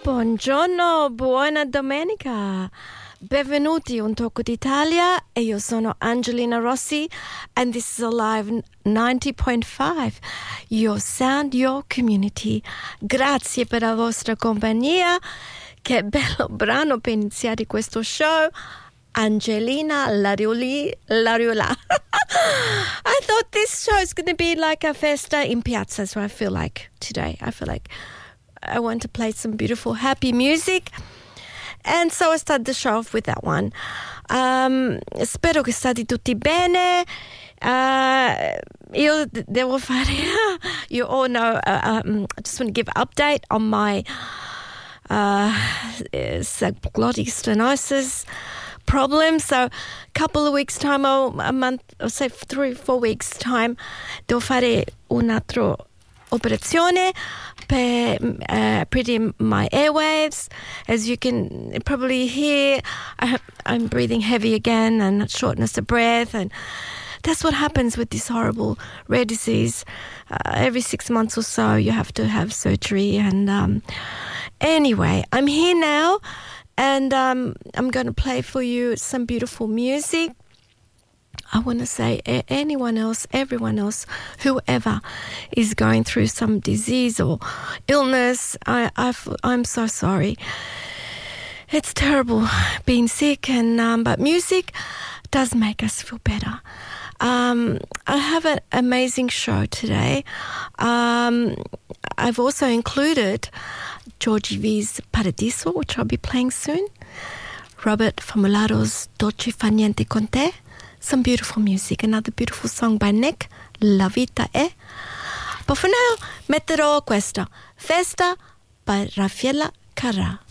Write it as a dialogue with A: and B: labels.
A: Buongiorno, buona domenica. Benvenuti a Un Tocco d'Italia e io sono Angelina Rossi and this is Alive 90.5, your sound, your community. Grazie per la vostra compagnia. Che bello brano per iniziare questo show. Angelina Lariola. I thought this show is going to be like a festa in piazza, so I feel like today. I feel like I want to play some beautiful, happy music. And so I started the show off with that one. Spero che state tutti bene. Io devo fare... you all know, I just want to give an update on my glottic stenosis problem. So a couple of weeks' time, or a month, or say 3-4 weeks' time, devo fare un'altra operazione per pretty my airwaves. As you can probably hear, I'm breathing heavy again and shortness of breath, and that's what happens with this horrible rare disease. Every 6 months or so you have to have surgery, and anyway, I'm here now, and I'm going to play for you some beautiful music. I want to say anyone else, everyone else, whoever is going through some disease or illness, I'm so sorry. It's terrible being sick, and but music does make us feel better. I have an amazing show today. I've also included Georgie V's Paradiso, which I'll be playing soon. Robert Famularo's Dolce fa niente con te. Some beautiful music. Another beautiful song by Nick, La Vita È. But for now, metterò questa, Festa by Raffaella Carrà.